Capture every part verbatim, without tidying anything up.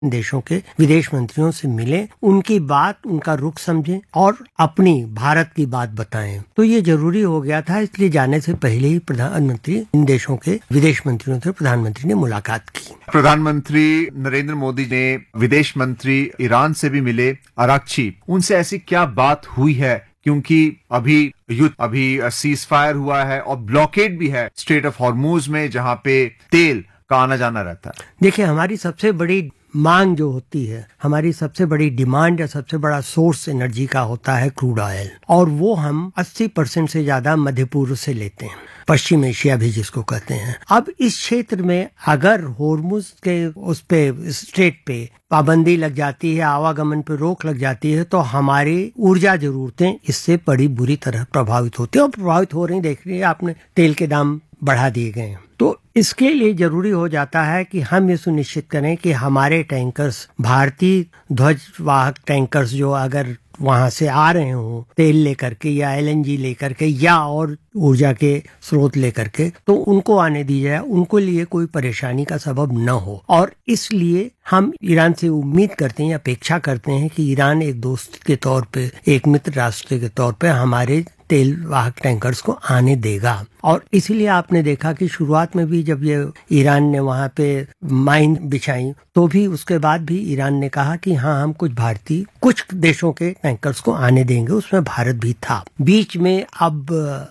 देशों के विदेश मंत्रियों से मिलें, उनकी बात, उनका रुख समझें और अपनी भारत की बात बताएं। तो ये जरूरी हो गया था, इसलिए जाने से पहले ही प्रधानमंत्री इन देशों के विदेश मंत्रियों से प्रधानमंत्री ने मुलाकात की। प्रधानमंत्री नरेंद्र मोदी ने विदेश मंत्री ईरान से भी मिले, अराक्ची। उनसे ऐसी क्या बात हुई है, क्योंकि अभी युद्ध, अभी सीज फायर हुआ है और ब्लॉकेड भी है स्ट्रेट ऑफ हॉर्मूज में, जहां पे तेल का आना जाना रहता है। देखिए, हमारी सबसे बड़ी मांग जो होती है, हमारी सबसे बड़ी डिमांड या सबसे बड़ा सोर्स एनर्जी का होता है क्रूड ऑयल, और वो हम अस्सी परसेंट से ज्यादा मध्य पूर्व से लेते हैं, पश्चिम एशिया भी जिसको कहते हैं। अब इस क्षेत्र में अगर होर्मुज के उस पे स्ट्रेट पे पाबंदी लग जाती है, आवागमन पे रोक लग जाती है, तो हमारी ऊर्जा जरूरतें इससे बड़ी बुरी तरह प्रभावित होती है और प्रभावित हो रही। देख रही है आपने, तेल के दाम बढ़ा दिए गए हैं। तो इसके लिए जरूरी हो जाता है कि हम ये सुनिश्चित करें कि हमारे टैंकर्स, भारतीय ध्वजवाहक टैंकर्स जो अगर वहां से आ रहे हों तेल लेकर के या एलएनजी लेकर के या और ऊर्जा के स्रोत लेकर के, तो उनको आने दी जाए, उनको लिए कोई परेशानी का सबब न हो। और इसलिए हम ईरान से उम्मीद करते हैं, अपेक्षा करते हैं कि ईरान एक दोस्त के तौर पे, एक मित्र राष्ट्र के तौर पे हमारे तेल वाहक टैंकर्स को आने देगा। और इसीलिए आपने देखा कि शुरुआत में भी जब ये ईरान ने वहां पे माइन बिछाई, तो भी उसके बाद भी ईरान ने कहा कि हाँ, हम कुछ भारतीय, कुछ देशों के टैंकर्स को आने देंगे, उसमें भारत भी था। बीच में अब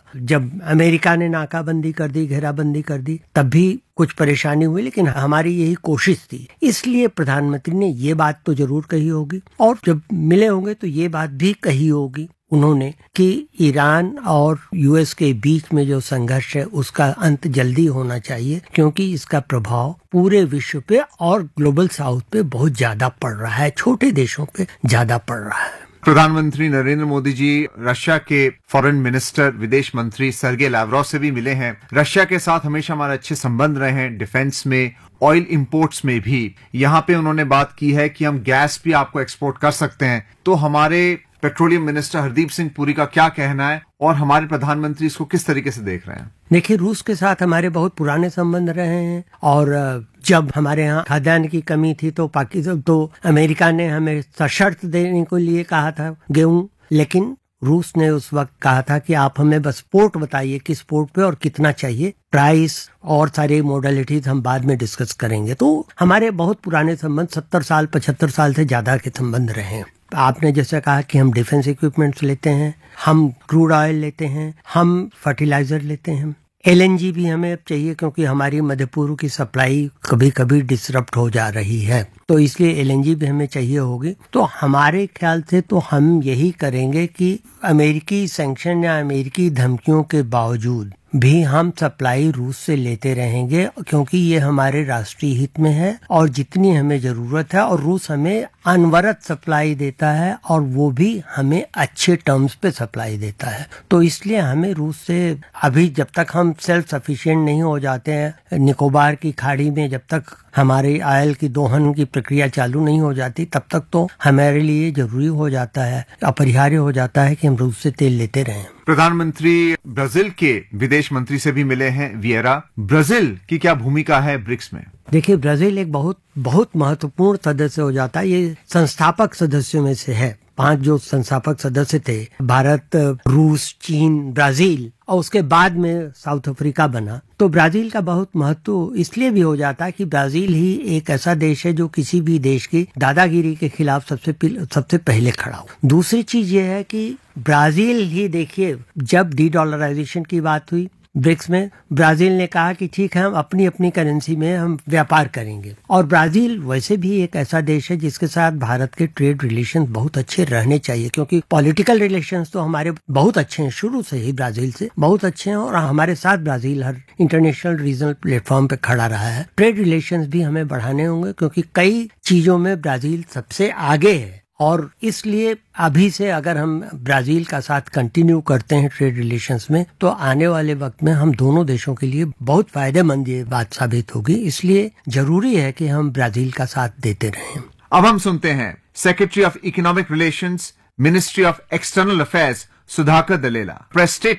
जब अमेरिका ने नाकाबंदी कर दी, घेराबंदी कर दी, तब भी कुछ परेशानी हुई, लेकिन हमारी यही कोशिश थी। इसलिए प्रधानमंत्री ने ये बात तो जरूर कही होगी, और जब मिले होंगे तो ये बात भी कही होगी उन्होंने कि ईरान और यूएस के बीच में जो संघर्ष है उसका अंत जल्दी होना चाहिए, क्योंकि इसका प्रभाव पूरे विश्व पे और ग्लोबल साउथ पे बहुत ज्यादा पड़ रहा है, छोटे देशों पे ज्यादा पड़ रहा है। प्रधानमंत्री नरेंद्र मोदी जी रशिया के फॉरेन मिनिस्टर, विदेश मंत्री सर्गे लावरोव से भी मिले हैं। रशिया के साथ हमेशा हमारे अच्छे संबंध रहे हैं, डिफेंस में, ऑयल इंपोर्ट्स में भी। यहाँ पे उन्होंने बात की है कि हम गैस भी आपको एक्सपोर्ट कर सकते हैं। तो हमारे पेट्रोलियम मिनिस्टर हरदीप सिंह पुरी का क्या कहना है और हमारे प्रधानमंत्री इसको किस तरीके से देख रहे हैं? देखिए, रूस के साथ हमारे बहुत पुराने संबंध रहे हैं, और जब हमारे यहाँ खाद्यान्न की कमी थी तो पाकिस्तान, तो अमेरिका ने हमें सशर्त देने को लिए कहा था गेहूं, लेकिन रूस ने उस वक्त कहा था कि आप हमें बस पोर्ट बताइए, किस पोर्ट पे और कितना चाहिए, प्राइस और सारे मोडालिटीज हम बाद में डिस्कस करेंगे। तो हमारे बहुत पुराने संबंध, सत्तर साल पचहत्तर साल से ज्यादा के संबंध रहे हैं। आपने जैसे कहा कि हम डिफेंस इक्विपमेंट्स लेते हैं, हम क्रूड ऑयल लेते हैं, हम फर्टिलाइजर लेते हैं, एलएनजी भी हमें अब चाहिए, क्योंकि हमारी मध्य पूर्व की सप्लाई कभी कभी डिसरप्ट हो जा रही है, तो इसलिए एलएनजी भी हमें चाहिए होगी। तो हमारे ख्याल से तो हम यही करेंगे कि अमेरिकी सैंक्शन या अमेरिकी धमकियों के बावजूद भी हम सप्लाई रूस से लेते रहेंगे, क्योंकि ये हमारे राष्ट्रीय हित में है और जितनी हमें जरूरत है, और रूस हमें अनवरत सप्लाई देता है और वो भी हमें अच्छे टर्म्स पे सप्लाई देता है। तो इसलिए हमें रूस से अभी, जब तक हम सेल्फ सफिशिएंट नहीं हो जाते हैं, निकोबार की खाड़ी में जब तक हमारे ऑयल की दोहन की प्रक्रिया चालू नहीं हो जाती, तब तक तो हमारे लिए जरूरी हो जाता है, अपरिहार्य हो जाता है कि हम रूस से तेल लेते रहें। प्रधानमंत्री ब्राजील के विदेश मंत्री से भी मिले हैं, वियरा। ब्राजील की क्या भूमिका है ब्रिक्स में? देखिए, ब्राजील एक बहुत बहुत महत्वपूर्ण सदस्य हो जाता है, ये संस्थापक सदस्यों में से है। पांच जो संस्थापक सदस्य थे, भारत, रूस, चीन, ब्राजील, और उसके बाद में साउथ अफ्रीका बना। तो ब्राजील का बहुत महत्व इसलिए भी हो जाता है कि ब्राजील ही एक ऐसा देश है जो किसी भी देश की दादागिरी के खिलाफ सबसे सबसे पहले खड़ा हो। दूसरी चीज ये है कि ब्राजील ही, देखिए, जब डी डॉलराइजेशन की बात हुई ब्रिक्स में, ब्राजील ने कहा कि ठीक है, हम अपनी अपनी करेंसी में हम व्यापार करेंगे। और ब्राजील वैसे भी एक ऐसा देश है जिसके साथ भारत के ट्रेड रिलेशंस बहुत अच्छे रहने चाहिए, क्योंकि पॉलिटिकल रिलेशंस तो हमारे बहुत अच्छे हैं, शुरू से ही ब्राजील से बहुत अच्छे हैं, और हमारे साथ ब्राजील हर इंटरनेशनल रीजनल प्लेटफॉर्म पे खड़ा रहा है। ट्रेड रिलेशंस भी हमें बढ़ाने होंगे, क्योंकि कई चीजों में ब्राजील सबसे आगे है, और इसलिए अभी से अगर हम ब्राजील का साथ कंटिन्यू करते हैं ट्रेड रिलेशंस में, तो आने वाले वक्त में हम दोनों देशों के लिए बहुत फायदेमंद ये बात साबित होगी। इसलिए जरूरी है कि हम ब्राजील का साथ देते रहें। अब हम सुनते हैं secretary of economic relations, ministry of external affairs, Sudhakar Dalela. Press statement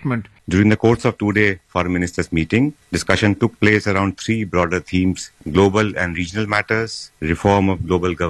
During the course of two-day foreign ministers meeting, discussion took place around three broader themes: global and regional matters, reform of global governance,